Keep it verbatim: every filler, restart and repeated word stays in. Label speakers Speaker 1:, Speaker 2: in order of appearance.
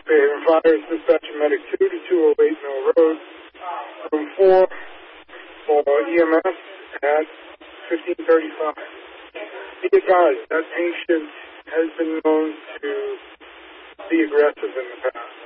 Speaker 1: Fairhaven Fire is dispatching medic two to two oh eight Mill Road, room four for E M S at fifteen thirty-five. Be advised, that patient has been known to be aggressive in the past.